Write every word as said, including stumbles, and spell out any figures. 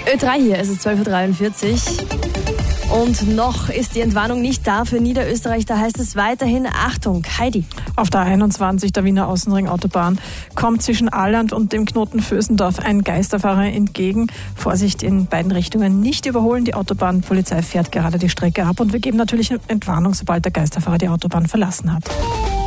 Ö drei hier, es ist zwölf Uhr dreiundvierzig. Und noch ist die Entwarnung nicht da für Niederösterreich. Da heißt es weiterhin Achtung, Heidi. Auf der einundzwanzig der Wiener Außenring-Autobahn kommt zwischen Alland und dem Knoten Vösendorf ein Geisterfahrer entgegen. Vorsicht, in beiden Richtungen nicht überholen. Die Autobahnpolizei fährt gerade die Strecke ab und wir geben natürlich eine Entwarnung, sobald der Geisterfahrer die Autobahn verlassen hat.